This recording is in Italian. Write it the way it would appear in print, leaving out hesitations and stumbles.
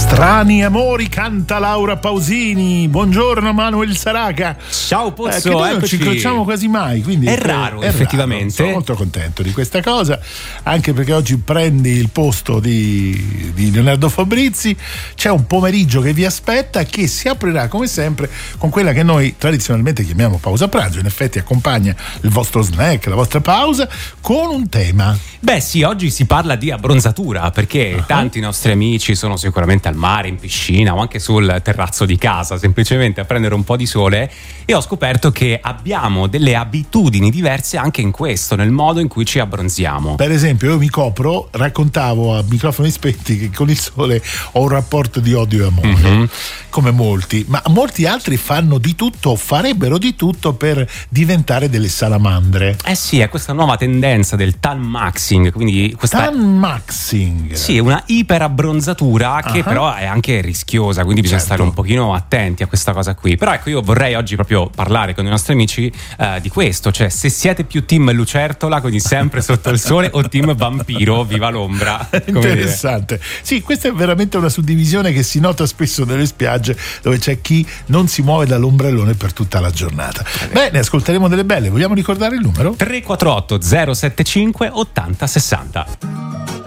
Strani amori, canta Laura Pausini. Buongiorno Manuel Saraca. Ciao Pozzo, che noi non eccoci. ci incrociamo quasi mai, quindi è raro, effettivamente. Sono molto contento di questa cosa, anche perché oggi prendi il posto di Leonardo Fabrizi. C'è un pomeriggio che vi aspetta, che si aprirà come sempre con quella che noi tradizionalmente chiamiamo pausa pranzo. In effetti accompagna il vostro snack, la vostra pausa, con un tema. Beh sì, oggi si parla di abbronzatura, perché tanti nostri amici sono sicuramente al mare, in piscina o anche sul terrazzo di casa, semplicemente a prendere un po' di sole, e ho scoperto che abbiamo delle abitudini diverse anche in questo, nel modo in cui ci abbronziamo. Per esempio, io mi copro, raccontavo a microfoni spenti che con il sole ho un rapporto di odio e amore, come molti, ma molti altri fanno di tutto, farebbero di tutto per diventare delle salamandre. Eh sì, è questa nuova tendenza del tan maxing, quindi questa tan maxing. Sì, una iperabbronzatura che però è anche rischiosa, quindi bisogna stare un pochino attenti a questa cosa qui. Però ecco, io vorrei oggi proprio parlare con i nostri amici di questo, cioè se siete più team lucertola, quindi sempre sotto il sole, o team vampiro, viva l'ombra. Interessante. Sì, questa è veramente una suddivisione che si nota spesso nelle spiagge, dove c'è chi non si muove dall'ombrellone per tutta la giornata. Beh, ne ascolteremo delle belle. Vogliamo ricordare il numero? 348 075 80 60.